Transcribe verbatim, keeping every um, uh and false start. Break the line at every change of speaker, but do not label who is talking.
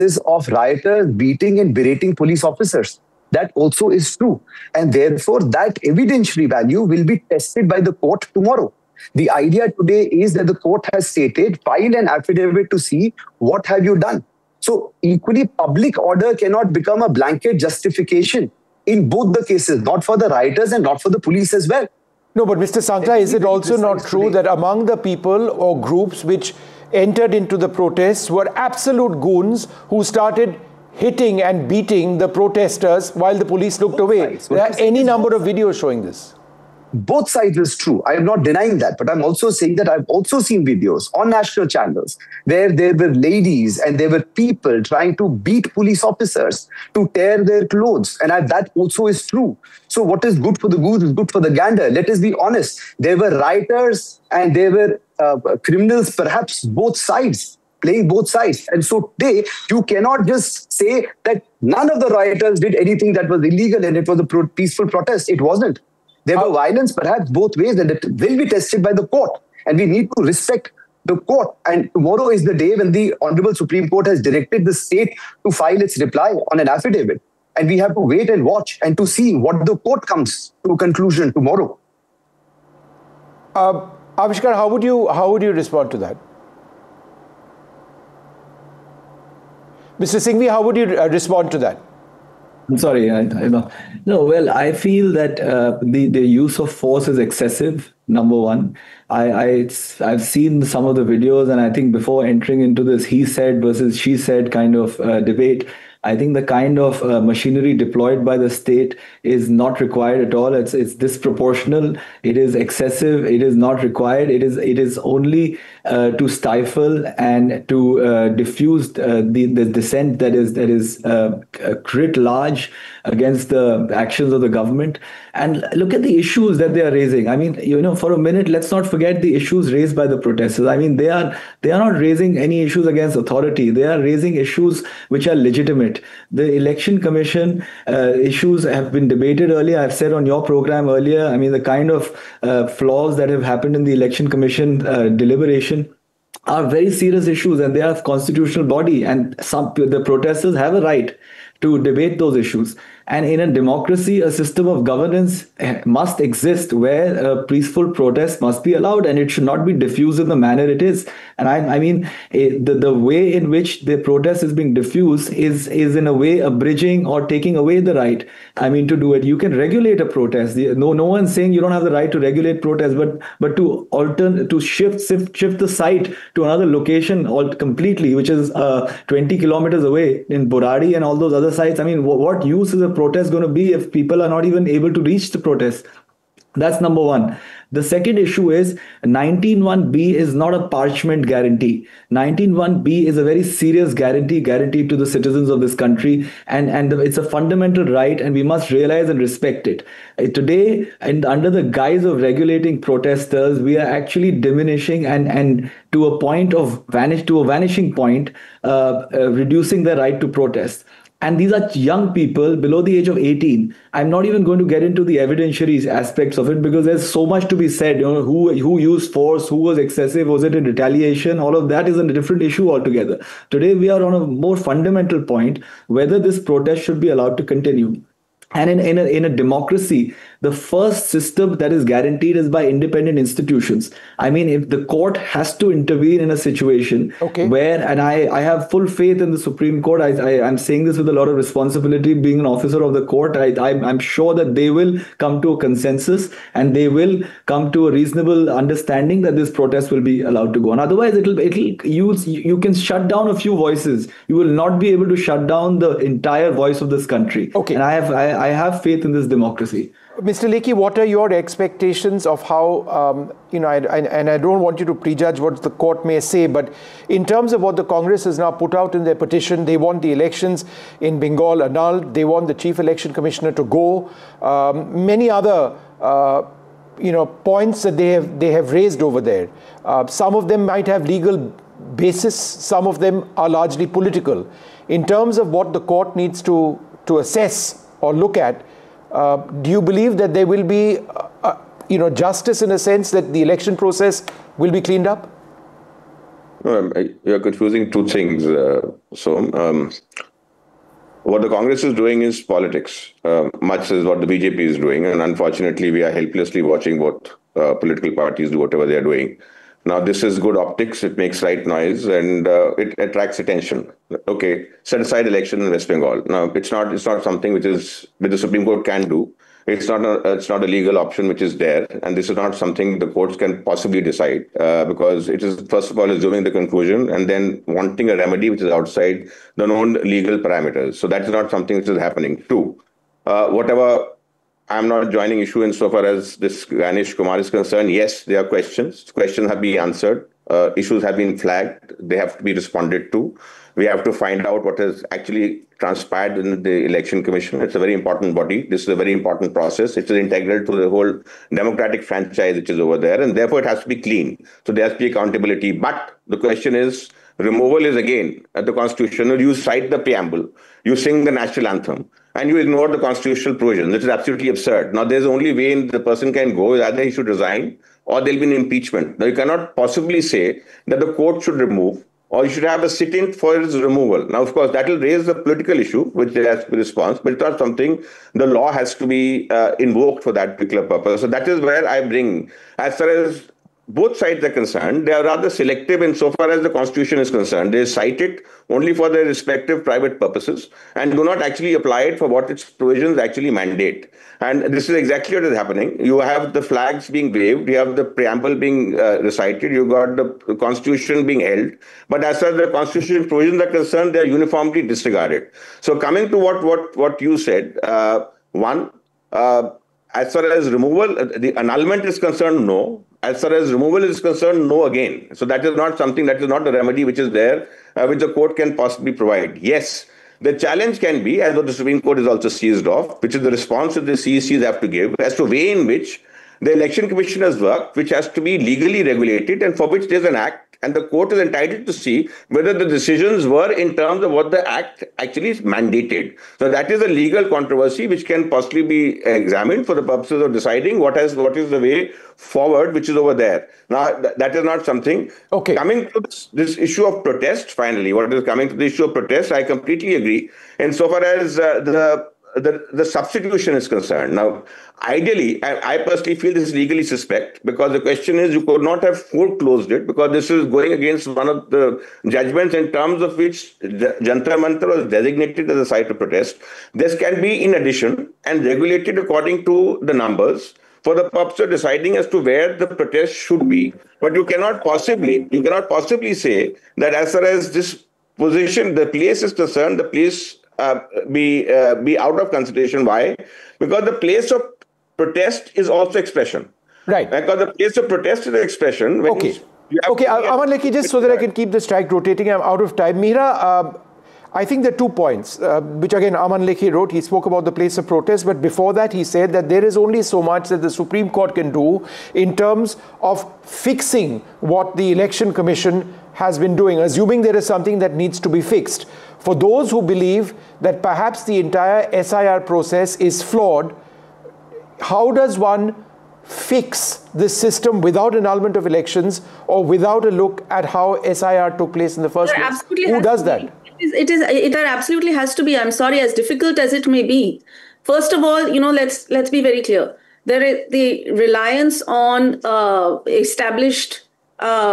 of rioters beating and berating police officers. That also is true. And therefore, that evidentiary value will be tested by the court tomorrow. The idea today is that the court has stated, file an affidavit to see what have you done. So equally, public order cannot become a blanket justification in both the cases, not for the rioters and not for the police as well.
No, but Mister Sankla, is it also not true that among the people or groups which entered into the protests were absolute goons who started hitting and beating the protesters while the police looked away? There are any number of videos showing this.
Both sides is true. I am not denying that, but I'm also saying that I've also seen videos on national channels where there were ladies and there were people trying to beat police officers, to tear their clothes. And I, that also is true. So what is good for the goose is good for the gander. Let us be honest. There were rioters and there were uh, criminals, perhaps both sides, playing both sides. And so today, you cannot just say that none of the rioters did anything that was illegal and it was a pro peaceful protest. It wasn't. There were violence perhaps both ways, and it will be tested by the court. And we need to respect the court. And tomorrow is the day when the Honorable Supreme Court has directed the state to file its reply on an affidavit. And we have to wait and watch and to see what the court comes to a conclusion tomorrow.
Uh, Avishkar, how would you how would you respond to that? Mister Singhvi, how would you uh, respond to that?
I'm sorry, I, I know. No, well, I feel that uh, the, the use of force is excessive, number one. I, I, I've seen some of the videos, and I think before entering into this he said versus she said kind of uh, debate, I think the kind of uh, machinery deployed by the state is not required at all. It's it's disproportional. It is excessive. It is not required. It is it is only uh, to stifle and to uh, diffuse uh, the the dissent that is that is uh, writ large against the actions of the government. And look at the issues that they are raising. I mean, you know, for a minute, let's not forget the issues raised by the protesters. I mean, they are they are not raising any issues against authority. They are raising issues which are legitimate. The Election Commission uh, issues have been debated earlier. I've said on your program earlier, I mean, the kind of uh, flaws that have happened in the Election Commission uh, deliberation are very serious issues, and they are a constitutional body, and some the protesters have a right to debate those issues. And in a democracy, a system of governance must exist where a peaceful protest must be allowed, and it should not be diffused in the manner it is. And I, I mean, the, the way in which the protest is being diffused is, is in a way abridging or taking away the right, I mean, to do it. You can regulate a protest. No, no one's saying you don't have the right to regulate protest, but but to alter, to shift, shift, shift the site to another location all completely, which is uh, twenty kilometers away in Burari and all those other sites. I mean, what, what use is a protest going to be if people are not even able to reach the protest? That's number one. The second issue is nineteen one B is not a parchment guarantee. nineteen one B is a very serious guarantee guaranteed to the citizens of this country, and, and it's a fundamental right, and we must realize and respect it. Today, and under the guise of regulating protesters, we are actually diminishing and, and to a point of vanish to a vanishing point, uh, uh, reducing the right to protest. And these are young people below the age of eighteen. I'm not even going to get into the evidentiary aspects of it because there's so much to be said. You know, who who used force, who was excessive, was it in retaliation? All of that is a different issue altogether. Today, we are on a more fundamental point, whether this protest should be allowed to continue. And in, in, a, in a democracy, the first system that is guaranteed is by independent institutions. I mean, if the court has to intervene in a situation okay. where, and I, I have full faith in the Supreme Court, I, I, I'm saying this with a lot of responsibility, being an officer of the court, I, I, I'm sure that they will come to a consensus and they will come to a reasonable understanding that this protest will be allowed to go on. Otherwise, it'll, it'll you, you can shut down a few voices. You will not be able to shut down the entire voice of this country. Okay. And I have, I, I have faith in this democracy.
Mister Lekhi, what are your expectations of how, um, you know, I, I, and I don't want you to prejudge what the court may say, but in terms of what the Congress has now put out in their petition, they want the elections in Bengal annulled, they want the Chief Election Commissioner to go, um, many other, uh, you know, points that they have, they have raised over there. Uh, some of them might have legal basis, some of them are largely political. In terms of what the court needs to, to assess or look at, uh, do you believe that there will be, uh, uh, you know, justice in a sense that the election process will be cleaned up?
Um, you're confusing two things. Uh, so, um, what the Congress is doing is politics, uh, much as what the B J P is doing. And unfortunately, we are helplessly watching both uh, political parties do whatever they're doing. Now, this is good optics. It makes right noise and uh, it attracts attention. Okay, set aside election in West Bengal. Now, it's not it's not something which is which the Supreme Court can do. It's not a it's not a legal option which is there, and this is not something the courts can possibly decide uh, because it is first of all assuming the conclusion and then wanting a remedy which is outside the known legal parameters. So that is not something which is happening. Two, uh, whatever. I'm not joining issue insofar as this Ganesh Kumar is concerned. Yes, there are questions. Questions have been answered. Uh, issues have been flagged. They have to be responded to. We have to find out what has actually transpired in the Election Commission. It's a very important body. This is a very important process. It is integral to the whole democratic franchise which is over there, and therefore it has to be clean. So there has to be accountability. But the question is, removal is again at the Constitution. You cite the preamble, you sing the national anthem, and you ignore the constitutional provisions. This is absolutely absurd. Now, there's the only way in the person can go is either he should resign or there'll be an impeachment. Now, you cannot possibly say that the court should remove or you should have a sit-in for his removal. Now, of course, that will raise a political issue, which has to be response, but it's not something the law has to be uh, invoked for that particular purpose. So that is where I bring, as far as both sides are concerned, they are rather selective insofar as the Constitution is concerned. They cite it only for their respective private purposes and do not actually apply it for what its provisions actually mandate. And this is exactly what is happening. You have the flags being waved, you have the preamble being uh, recited, you got the Constitution being held. But as far as the Constitution provisions are concerned, they are uniformly disregarded. So coming to what, what, what you said, uh, one, uh, as far as removal, the annulment is concerned, no. As far as removal is concerned, no again. So that is not something, that is not the remedy which is there, uh, which the court can possibly provide. Yes, the challenge can be, as what the Supreme Court is also seized off, which is the response that the C E Cs have to give as to way in which the Election Commission has worked, which has to be legally regulated and for which there's an act. And the court is entitled to see whether the decisions were in terms of what the act actually mandated. So that is a legal controversy which can possibly be examined for the purposes of deciding what has what is the way forward, which is over there. Now, th- that is not something.
Okay.
Coming to this, this issue of protest, finally, what is coming to the issue of protest, I completely agree. Insofar as uh, the The, the substitution is concerned. Now, ideally, I, I personally feel this is legally suspect because the question is you could not have foreclosed it because this is going against one of the judgments in terms of which Jantar Mantar was designated as a site of protest. This can be in addition and regulated according to the numbers for the purpose of deciding as to where the protest should be. But you cannot possibly, you cannot possibly say that as far as this position, the place is concerned, the place Uh, be uh, be out of consideration. Why? Because the place of protest is also expression.
Right.
Because the place of protest is expression. When
okay.
You
okay, Aman Lekhi, just so that I can keep the strike rotating, I'm out of time. Mihra, uh, I think there are two points, uh, which again Aman Lekhi wrote. He spoke about the place of protest, but before that he said that there is only so much that the Supreme Court can do in terms of fixing what the Election Commission has been doing, assuming there is something that needs to be fixed. For those who believe that perhaps the entire S I R process is flawed, how does one fix this system without annulment of elections or without a look at how S I R took place in the first
there
place?
Absolutely
Who does that?
It is, it is. It absolutely has to be. I'm sorry, as difficult as it may be. First of all, you know, let's let's be very clear. There is the reliance on uh, established. Uh,